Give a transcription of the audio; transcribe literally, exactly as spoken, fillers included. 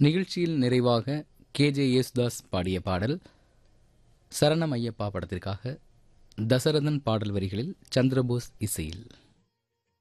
நிகழ்ச்சியில் நிறைவாக K J Yesudas பாடிய பாடல் சரணம் ஐயப்பா படத்திற்காக தசரதன் பாடல் வரிகளில் சந்திரபோஸ் இசையில்.